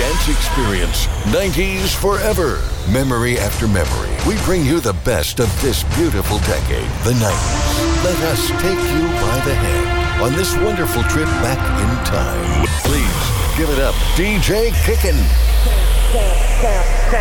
dance experience. 90s forever. Memory after memory. We bring you the best of this beautiful decade, the 90s. Let us take you by the hand on this wonderful trip back in time. Please give it up, DJ Kickin'.